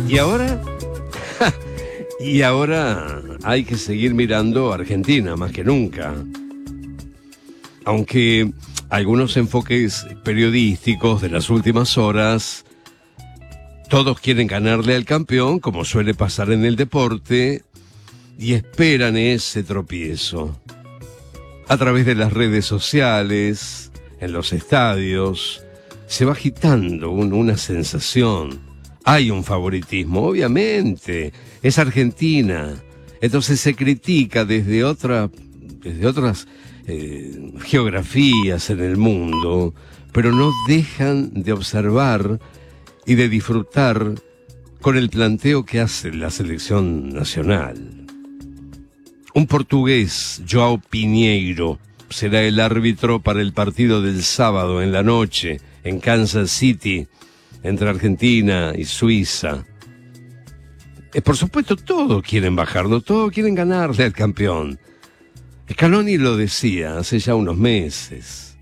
¿Y ahora? Y ahora hay que seguir mirando a Argentina más que nunca. Aunque algunos enfoques periodísticos de las últimas horas, todos quieren ganarle al campeón, como suele pasar en el deporte, y esperan ese tropiezo. A través de las redes sociales, en los estadios, se va agitando una sensación. Hay un favoritismo, obviamente, es Argentina. Entonces se critica desde otras geografías en el mundo, pero no dejan de observar y de disfrutar con el planteo que hace la selección nacional. Un portugués, João Pinheiro, será el árbitro para el partido del sábado en la noche en Kansas City, entre Argentina y Suiza. Por supuesto, todos quieren bajarlo, todos quieren ganarle al campeón. Scaloni lo decía hace ya unos meses.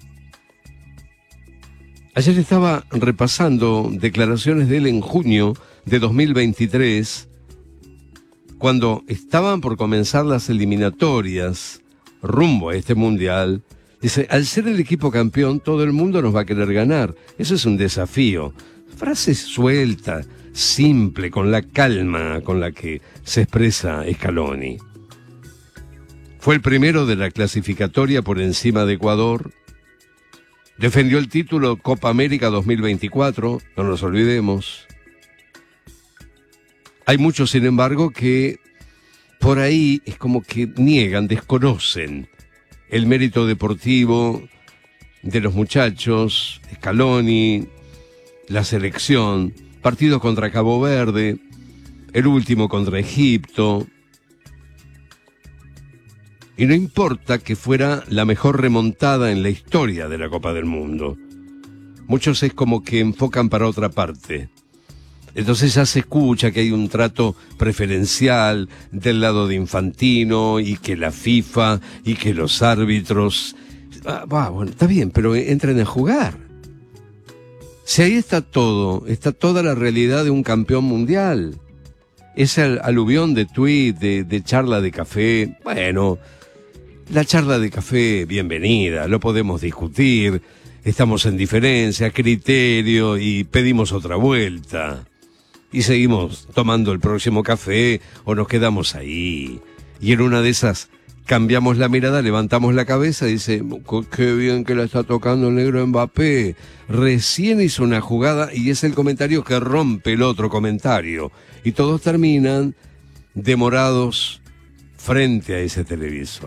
Ayer estaba repasando declaraciones de él en junio de 2023, cuando estaban por comenzar las eliminatorias rumbo a este mundial. Dice, al ser el equipo campeón, todo el mundo nos va a querer ganar. Eso es un desafío. Frase suelta, simple, con la calma con la que se expresa Scaloni. Fue el primero de la clasificatoria por encima de Ecuador. Defendió el título Copa América 2024, no nos olvidemos. Hay muchos, sin embargo, que por ahí es como que niegan, desconocen el mérito deportivo de los muchachos, Scaloni, la selección, partidos contra Cabo Verde, el último contra Egipto. Y no importa que fuera la mejor remontada en la historia de la Copa del Mundo. Muchos es como que enfocan para otra parte. Entonces ya se escucha que hay un trato preferencial del lado de Infantino y que la FIFA y que los árbitros... bueno, está bien, pero entren a jugar. Si ahí está todo, está toda la realidad de un campeón mundial. Ese aluvión de tuit, de charla de café, bueno, la charla de café, bienvenida, lo podemos discutir, estamos en diferencia, criterio y pedimos otra vuelta. Y seguimos tomando el próximo café o nos quedamos ahí. Y en una de esas cambiamos la mirada, levantamos la cabeza y dice, qué bien que la está tocando el negro Mbappé. Recién hizo una jugada y es el comentario que rompe el otro comentario. Y todos terminan demorados frente a ese televisor.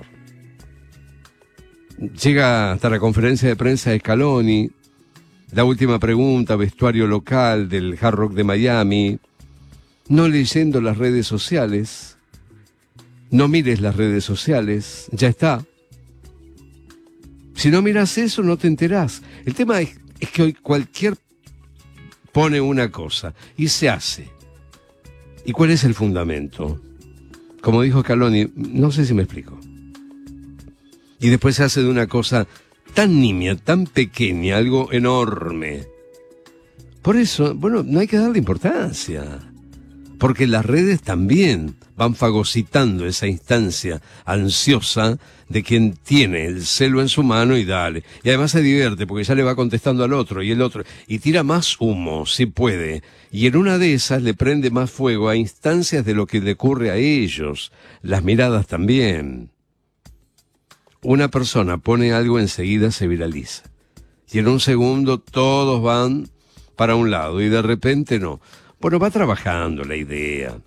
Llega hasta la conferencia de prensa de Scaloni. La última pregunta, vestuario local del Hard Rock de Miami. No leyendo las redes sociales. No mires las redes sociales, ya está. Si no miras eso, no te enterás. El tema es que hoy cualquier pone una cosa y se hace. ¿Y cuál es el fundamento? Como dijo Scaloni, no sé si me explico. Y después se hace de una cosa tan nimia, tan pequeña, algo enorme. Por eso, bueno, no hay que darle importancia. Porque las redes también van fagocitando esa instancia ansiosa de quien tiene el celo en su mano y dale. Y además se divierte porque ya le va contestando al otro y el otro. Y tira más humo, si puede. Y en una de esas le prende más fuego a instancias de lo que le ocurre a ellos. Las miradas también. Una persona pone algo, enseguida se viraliza. Y en un segundo todos van para un lado y de repente no. Bueno, va trabajando la idea.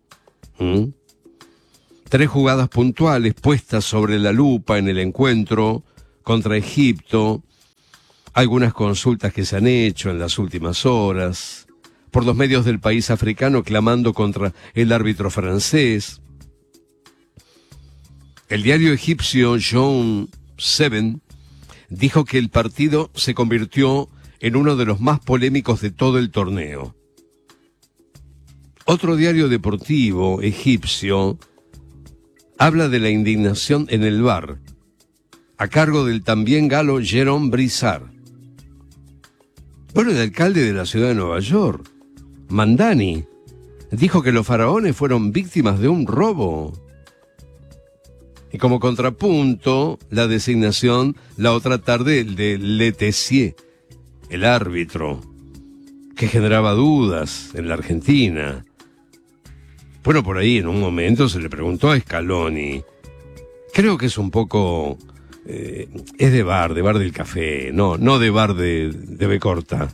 3 jugadas puntuales puestas sobre la lupa en el encuentro contra Egipto. Algunas consultas que se han hecho en las últimas horas por los medios del país africano clamando contra el árbitro francés. El diario egipcio John 7 dijo que el partido se convirtió en uno de los más polémicos de todo el torneo. Otro diario deportivo egipcio habla de la indignación en el VAR, a cargo del también galo Jérôme Brissard. Bueno, el alcalde de la ciudad de Nueva York, Mandani, dijo que los faraones fueron víctimas de un robo. Y como contrapunto, la designación la otra tarde de Letessier, el árbitro, que generaba dudas en la Argentina. Bueno, por ahí en un momento se le preguntó a Scaloni. Creo que es un poco... es de bar del café, no de bar de B corta.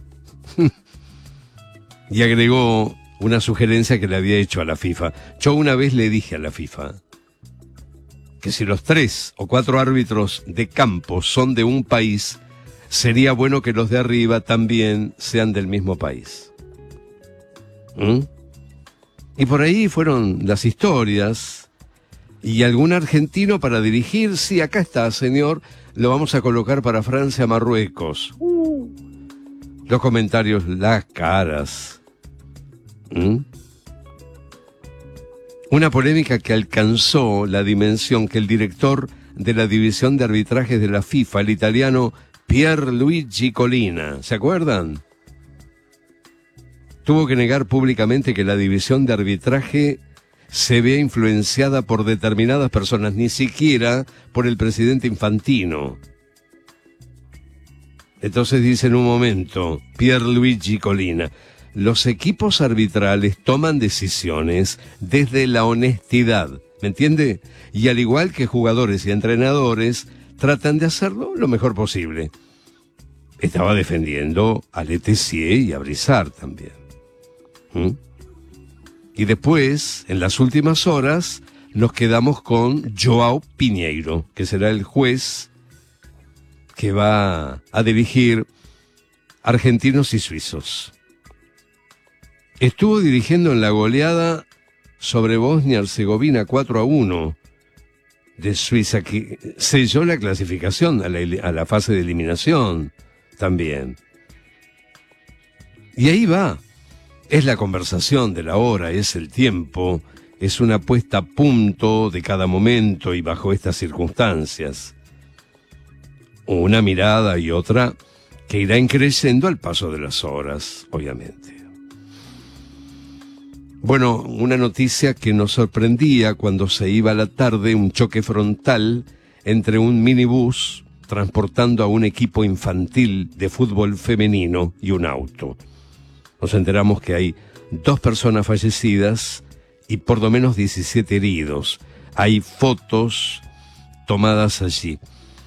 Y agregó una sugerencia que le había hecho a la FIFA. Yo una vez le dije a la FIFA que si los 3 o 4 árbitros de campo son de un país, sería bueno que los de arriba también sean del mismo país. Y por ahí fueron las historias. Y algún argentino para dirigir, sí, acá está, señor, lo vamos a colocar para Francia-Marruecos. Los comentarios, las caras. Una polémica que alcanzó la dimensión que el director de la división de arbitrajes de la FIFA, el italiano Pierluigi Collina, ¿se acuerdan? Tuvo que negar públicamente que la división de arbitraje se vea influenciada por determinadas personas, ni siquiera por el presidente Infantino. Entonces dice en un momento, Pierluigi Collina, los equipos arbitrales toman decisiones desde la honestidad, ¿me entiende? Y al igual que jugadores y entrenadores, tratan de hacerlo lo mejor posible. Estaba defendiendo a Letessier y a Brizard también. Y después, en las últimas horas, nos quedamos con João Pinheiro, que será el juez que va a dirigir argentinos y suizos. Estuvo dirigiendo en la goleada sobre Bosnia-Herzegovina 4-1 de Suiza, que selló la clasificación a la fase de eliminación también. Y ahí va. Es la conversación de la hora, es el tiempo, es una puesta a punto de cada momento y bajo estas circunstancias. Una mirada y otra que irá creciendo al paso de las horas, obviamente. Bueno, una noticia que nos sorprendía cuando se iba a la tarde, un choque frontal entre un minibús transportando a un equipo infantil de fútbol femenino y un auto. Nos enteramos que hay 2 personas fallecidas y por lo menos 17 heridos. Hay fotos tomadas allí,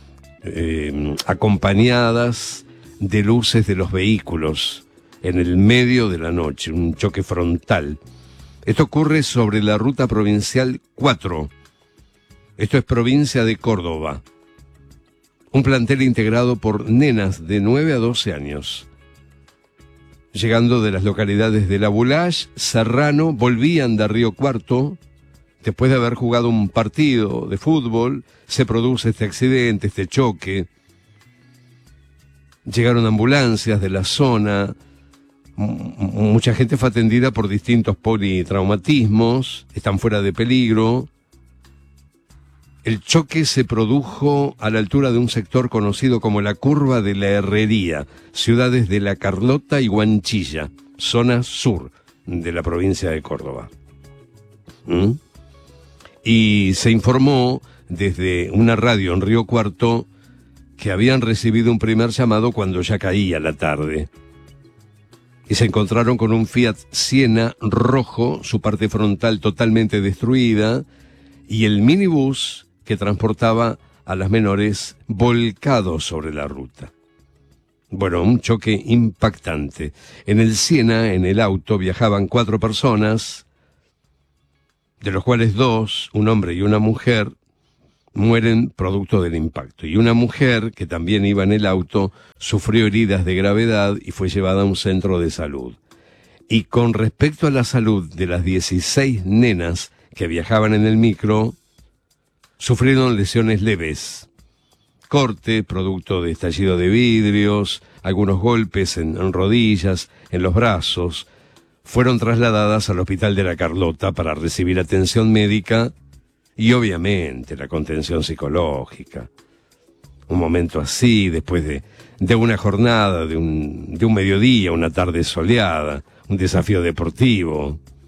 acompañadas de luces de los vehículos en el medio de la noche, un choque frontal. Esto ocurre sobre la ruta provincial 4. Esto es provincia de Córdoba. Un plantel integrado por nenas de 9 a 12 años. Llegando de las localidades de La Boulage, Serrano, volvían de Río Cuarto. Después de haber jugado un partido de fútbol, se produce este accidente, este choque. Llegaron ambulancias de la zona. Mucha gente fue atendida por distintos politraumatismos. Están fuera de peligro. El choque se produjo a la altura de un sector conocido como la Curva de la Herrería, ciudades de La Carlota y Guanchilla, zona sur de la provincia de Córdoba. Y se informó desde una radio en Río Cuarto que habían recibido un primer llamado cuando ya caía la tarde. Y se encontraron con un Fiat Siena rojo, su parte frontal totalmente destruida, y el minibús que transportaba a las menores volcado sobre la ruta. Bueno, un choque impactante. En el Siena, en el auto, viajaban 4 personas, de los cuales 2, un hombre y una mujer, mueren producto del impacto. Y una mujer, que también iba en el auto, sufrió heridas de gravedad y fue llevada a un centro de salud. Y con respecto a la salud de las 16 nenas que viajaban en el micro, sufrieron lesiones leves, corte, producto de estallido de vidrios, algunos golpes en rodillas, en los brazos. Fueron trasladadas al hospital de La Carlota para recibir atención médica y obviamente la contención psicológica. Un momento así, después de una jornada, de un mediodía, una tarde soleada, un desafío deportivo,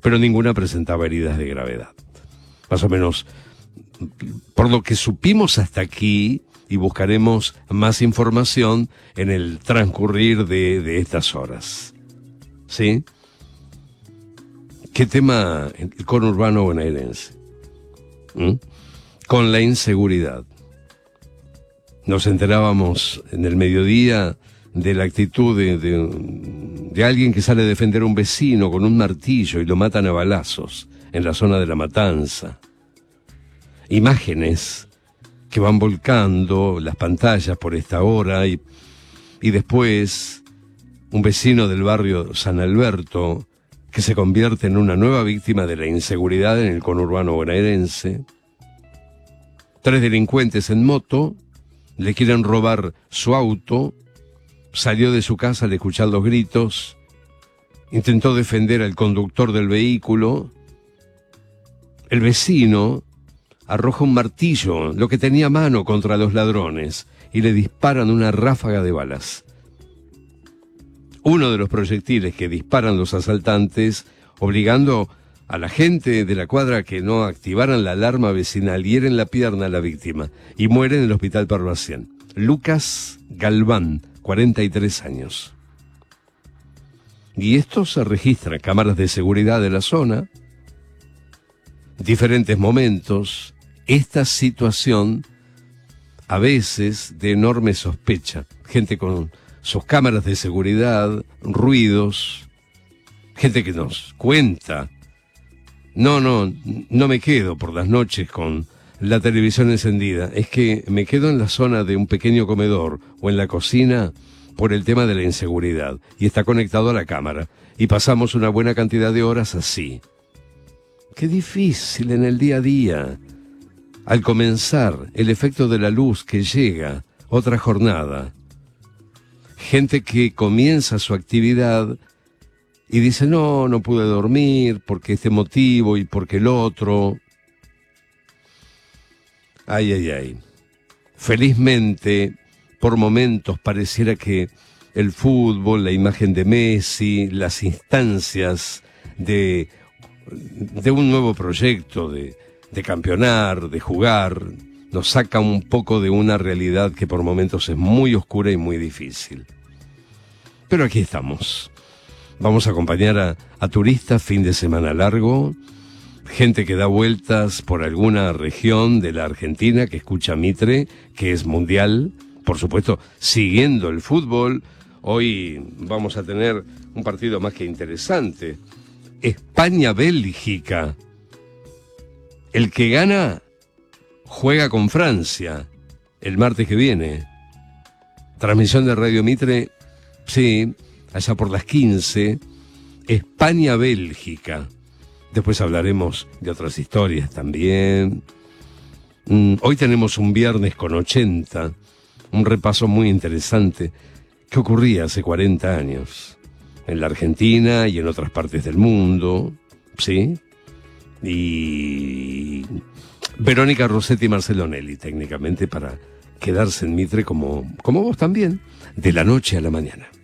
pero ninguna presentaba heridas de gravedad. Más o menos, por lo que supimos hasta aquí, y buscaremos más información en el transcurrir de estas horas. ¿Sí? ¿Qué tema el conurbano bonaerense? Con la inseguridad. Nos enterábamos en el mediodía de la actitud de alguien que sale a defender a un vecino con un martillo y lo matan a balazos en la zona de La Matanza. Imágenes que van volcando las pantallas por esta hora y después un vecino del barrio San Alberto que se convierte en una nueva víctima de la inseguridad en el conurbano bonaerense. 3 delincuentes en moto le quieren robar su auto, salió de su casa al escuchar los gritos, intentó defender al conductor del vehículo. El vecino arroja un martillo, lo que tenía a mano, contra los ladrones y le disparan una ráfaga de balas. Uno de los proyectiles que disparan los asaltantes, obligando a la gente de la cuadra que no activaran la alarma vecinal, hieren la pierna a la víctima y muere en el hospital Parvacián. Lucas Galván, 43 años. Y esto se registra en cámaras de seguridad de la zona. Diferentes momentos, esta situación a veces de enorme sospecha, gente con sus cámaras de seguridad, ruidos, gente que nos cuenta, no me quedo por las noches con la televisión encendida, es que me quedo en la zona de un pequeño comedor o en la cocina por el tema de la inseguridad y está conectado a la cámara y pasamos una buena cantidad de horas así. Qué difícil en el día a día. Al comenzar, el efecto de la luz que llega, otra jornada. Gente que comienza su actividad y dice, no pude dormir porque este motivo y porque el otro. Ay. Felizmente, por momentos pareciera que el fútbol, la imagen de Messi, las instancias de un nuevo proyecto, de campeonar, de jugar, nos saca un poco de una realidad que por momentos es muy oscura y muy difícil. Pero aquí estamos. Vamos a acompañar a turistas fin de semana largo, gente que da vueltas por alguna región de la Argentina, que escucha Mitre, que es mundial, por supuesto, siguiendo el fútbol. Hoy vamos a tener un partido más que interesante. España-Bélgica. El que gana juega con Francia el martes que viene. Transmisión de Radio Mitre, sí, allá por las 15. España-Bélgica. Después hablaremos de otras historias también. Hoy tenemos un viernes con 80, un repaso muy interesante. ¿Qué ocurría hace 40 años? En la Argentina y en otras partes del mundo, ¿sí? Y Verónica Rossetti y Marcelo Nelly, técnicamente, para quedarse en Mitre como vos también, de la noche a la mañana.